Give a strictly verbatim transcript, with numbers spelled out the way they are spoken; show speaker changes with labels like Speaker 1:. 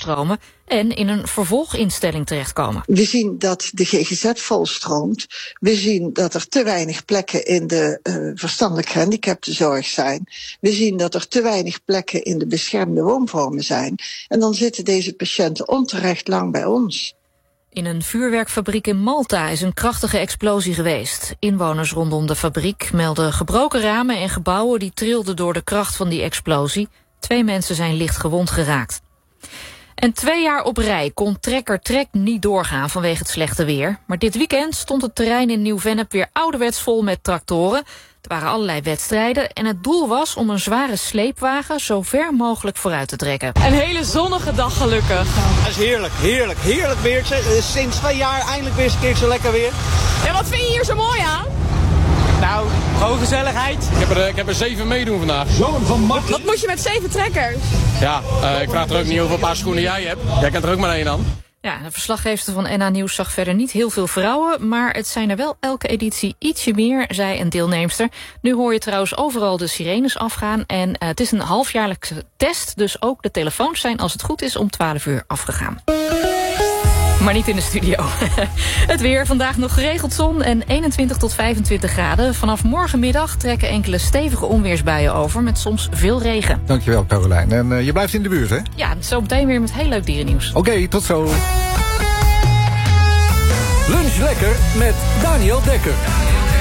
Speaker 1: volstromen en in een vervolginstelling terechtkomen.
Speaker 2: We zien dat de G G Z volstroomt. We zien dat er te weinig plekken in de uh, verstandelijk gehandicaptenzorg zijn. We zien dat er te weinig plekken in de beschermde woonvormen zijn. En dan zitten deze patiënten onterecht lang bij ons.
Speaker 1: In een vuurwerkfabriek in Malta is een krachtige explosie geweest. Inwoners rondom de fabriek melden gebroken ramen en gebouwen die trilden door de kracht van die explosie. Twee mensen zijn licht gewond geraakt. En twee jaar op rij kon Trekker Trek niet doorgaan vanwege het slechte weer. Maar dit weekend stond het terrein in Nieuw-Vennep weer ouderwets vol met tractoren. Er waren allerlei wedstrijden en het doel was om een zware sleepwagen zo ver mogelijk vooruit te trekken.
Speaker 3: Een hele zonnige dag gelukkig.
Speaker 4: Dat is heerlijk, heerlijk, heerlijk weer. Sinds twee jaar eindelijk weer eens een keer zo lekker weer.
Speaker 3: En wat vind je hier zo mooi aan?
Speaker 4: Nou, gewoon gezelligheid.
Speaker 5: Ik heb er, ik heb er zeven meedoen vandaag.
Speaker 3: Zoon van Martin. Wat moet je met zeven trekkers?
Speaker 5: Ja, uh, ik vraag er ook niet hoeveel paar schoenen jij hebt. Jij kent er ook maar één aan.
Speaker 1: Ja, de verslaggever van N H Nieuws zag verder niet heel veel vrouwen, maar het zijn er wel elke editie ietsje meer, zei een deelnemster. Nu hoor je trouwens overal de sirenes afgaan en uh, het is een halfjaarlijkse test, dus ook de telefoons zijn als het goed is om twaalf uur afgegaan. Maar niet in de studio. Het weer, vandaag nog geregeld zon en eenentwintig tot vijfentwintig graden. Vanaf morgenmiddag trekken enkele stevige onweersbuien over met soms veel regen.
Speaker 6: Dankjewel, Caroline. En uh, je blijft in de buurt, hè?
Speaker 1: Ja, zo meteen weer met heel leuk dierennieuws.
Speaker 6: Oké, okay, tot zo.
Speaker 7: Lunch lekker met Daniel Dekker.